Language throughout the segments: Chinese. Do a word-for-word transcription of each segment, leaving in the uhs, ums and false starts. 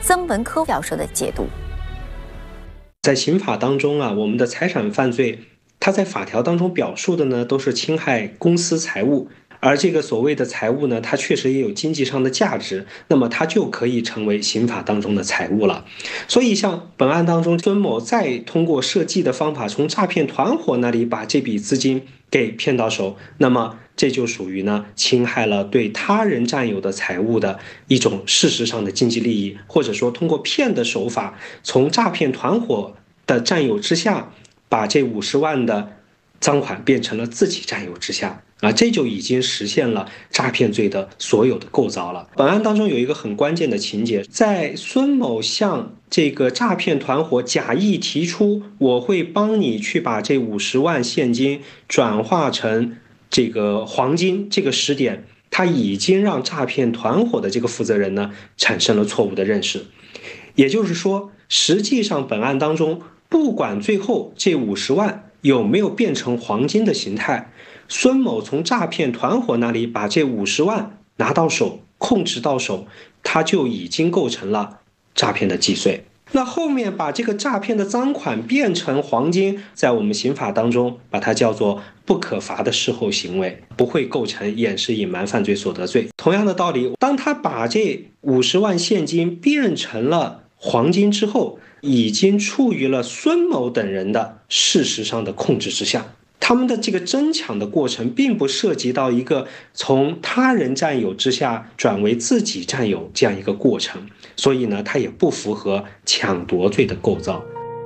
曾文科教授的解读。 在刑法当中啊，我们的财产犯罪，它在法条当中表述的呢，都是侵害公私财物。而这个所谓的财物呢，它确实也有经济上的价值，那么它就可以成为刑法当中的财物了。所以像本案当中，孙某再通过设计的方法从诈骗团伙那里把这笔资金给骗到手，那么这就属于呢侵害了对他人占有的财物的一种事实上的经济利益，或者说通过骗的手法从诈骗团伙的占有之下，把这五十万的赃款变成了自己占有之下。啊，这就已经实现了诈骗罪的所有的构造了。本案当中有一个很关键的情节，在孙某向这个诈骗团伙假意提出我会帮你去把这五十万现金转化成这个黄金这个时点，他已经让诈骗团伙的这个负责人呢产生了错误的认识。也就是说，实际上本案当中，不管最后这五十万有没有变成黄金的形态，孙某从诈骗团伙那里把这五十万拿到手，控制到手，他就已经构成了诈骗的既遂。那后面把这个诈骗的赃款变成黄金，在我们刑法当中把它叫做不可罚的事后行为，不会构成掩饰隐瞒犯罪所得罪。同样的道理，当他把这五十万现金变成了黄金之后，已经处于了孙某等人的事实上的控制之下。他们的这个争抢的过程并不涉及到一个从他人占有之下转为自己占有这样一个过程，所以呢，它也不符合抢夺罪的构造。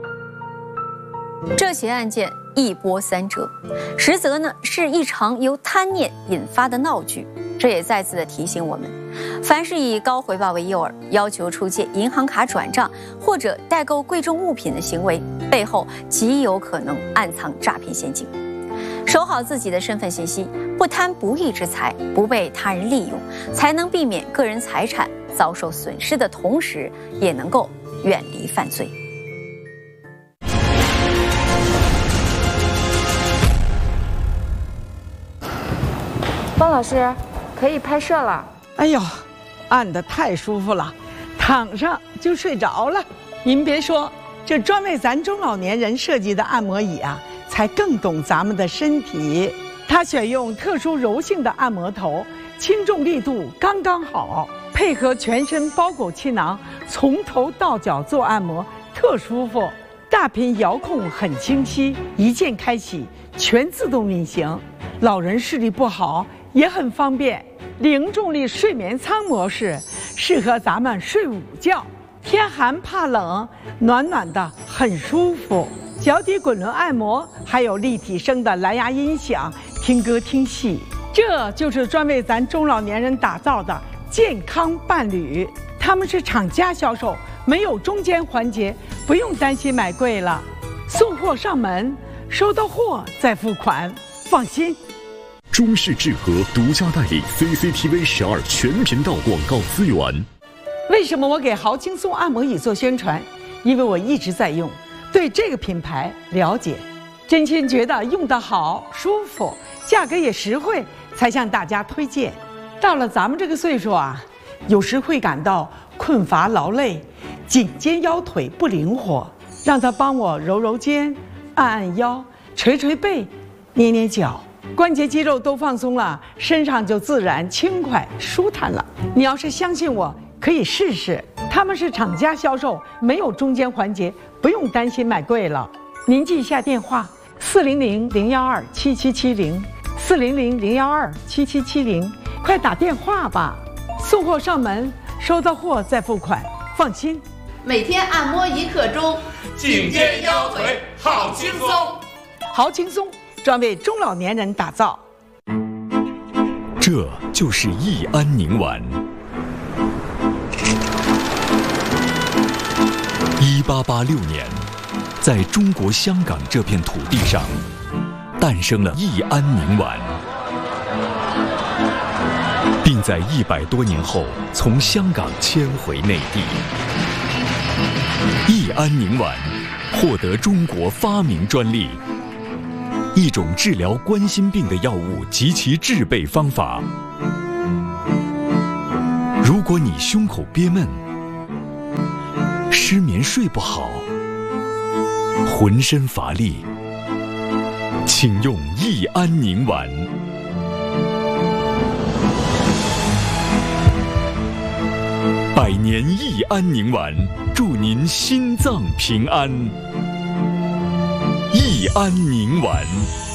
这起案件一波三折，实则呢是一场由贪念引发的闹剧。这也再次的提醒我们，凡是以高回报为诱饵，要求出借银行卡转账或者代购贵重物品的行为，背后极有可能暗藏诈骗陷阱。守好自己的身份信息，不贪不义之财，不被他人利用，才能避免个人财产遭受损失的同时，也能够远离犯罪。 方老师，可以拍摄了。 哎呦，按得太舒服了，躺上就睡着了。您别说，这专为咱中老年人设计的按摩椅啊，才更懂咱们的身体。它选用特殊柔性的按摩头，轻重力度刚刚好，配合全身包裹气囊，从头到脚做按摩，特舒服。大屏遥控很清晰，一键开启，全自动运行。老人视力不好也很方便。零重力睡眠舱模式适合咱们睡午觉，天寒怕冷，暖暖的很舒服。脚底滚轮按摩，还有立体声的蓝牙音响，听歌听戏。这就是专为咱中老年人打造的健康伴侣。他们是厂家销售，没有中间环节，不用担心买贵了。送货上门，收到货再付款，放心。 中视智和独家代理 C C T V 十二全频道广告资源。 为什么我给豪轻松按摩椅做宣传？因为我一直在用，对这个品牌了解，真心觉得用得好、舒服，价格也实惠，才向大家推荐。到了咱们这个岁数啊，有时会感到困乏劳累，颈肩腰腿不灵活，让他帮我揉揉肩、按按腰、捶捶背、捏捏脚。关节肌肉都放松了，身上就自然轻快舒坦了。你要是相信我，可以试试。他们是厂家销售，没有中间环节，不用担心买贵了。您记一下电话：四零零零幺二七七七零，四零零零幺二七七七零，快打电话吧。送货上门，收到货再付款，放心。 每天按摩一刻钟， 颈肩腰腿好轻松， 好轻松。专为中老年人打造。 这就是益安宁丸。一八八六年，在中国香港这片土地上，诞生了益安宁丸，并在一百多年后从香港迁回内地。益安宁丸获得中国发明专利。一种治疗冠心病的药物及其制备方法。如果你胸口憋闷， 失眠睡不好，浑身乏力，请用益安宁丸。百年益安宁丸，祝您心脏平安。益安宁丸。